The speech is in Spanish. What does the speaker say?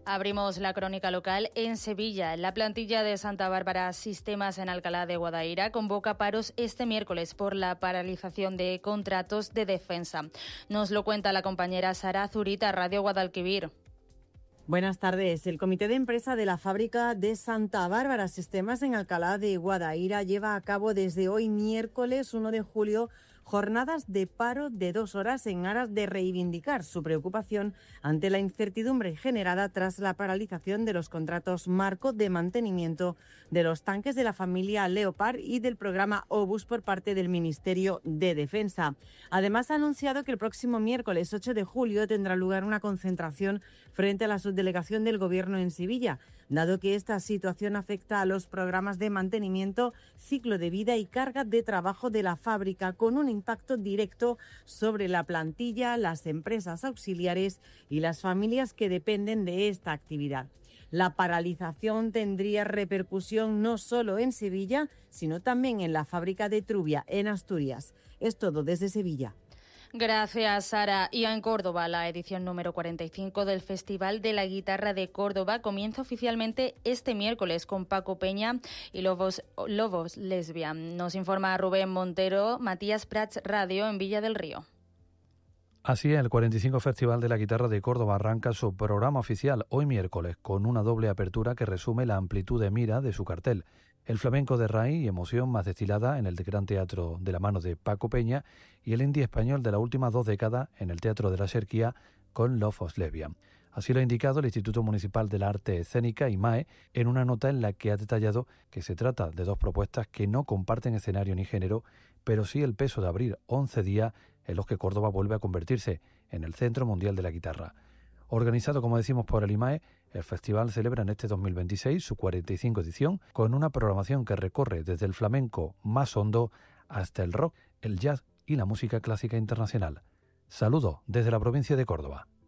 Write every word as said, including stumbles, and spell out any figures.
Abrimos la crónica local en Sevilla. La plantilla de Santa Bárbara Sistemas en Alcalá de Guadaira convoca paros este miércoles por la paralización de contratos de defensa. Nos lo cuenta la compañera Sara Zurita, Radio Guadalquivir. Buenas tardes. El comité de empresa de la fábrica de Santa Bárbara Sistemas en Alcalá de Guadaira lleva a cabo desde hoy miércoles uno de julio jornadas de paro de dos horas en aras de reivindicar su preocupación ante la incertidumbre generada tras la paralización de los contratos marco de mantenimiento de los tanques de la familia Leopard y del programa Obus por parte del Ministerio de Defensa. Además, ha anunciado que el próximo miércoles ocho de julio tendrá lugar una concentración frente a la subdelegación del Gobierno en Sevilla, dado que esta situación afecta a los programas de mantenimiento, ciclo de vida y carga de trabajo de la fábrica, con un impacto directo sobre la plantilla, las empresas auxiliares y las familias que dependen de esta actividad. La paralización tendría repercusión no solo en Sevilla, sino también en la fábrica de Trubia, en Asturias. Es todo desde Sevilla. Gracias, Sara. Y en Córdoba, la edición número cuarenta y cinco del Festival de la Guitarra de Córdoba comienza oficialmente este miércoles con Paco Peña y Lobos, Lobos Lesbia. Nos informa Rubén Montero, Matías Prats Radio en Villa del Río. Así es, el cuarenta y cinco Festival de la Guitarra de Córdoba arranca su programa oficial hoy miércoles con una doble apertura que resume la amplitud de mira de su cartel. El flamenco de raíz y emoción más destilada en el Gran Teatro de la mano de Paco Peña y el indie español de las últimas dos décadas en el Teatro de la Serquía con Lobos Lesbia. Así lo ha indicado el Instituto Municipal de la Arte Escénica, I M A E, en una nota en la que ha detallado que se trata de dos propuestas que no comparten escenario ni género, pero sí el peso de abrir once días en los que Córdoba vuelve a convertirse en el Centro Mundial de la Guitarra. Organizado, como decimos, por el I M A E, el festival celebra en este dos mil veintiséis su cuarenta y cinco edición con una programación que recorre desde el flamenco más hondo hasta el rock, el jazz y la música clásica internacional. Saludos desde la provincia de Córdoba.